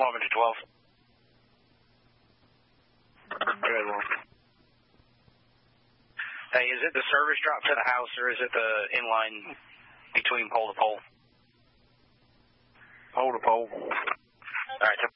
Kilometer 12. Good one. Hey, is it the service drop to the house, or is it the inline between pole to pole? Pole to pole. All right,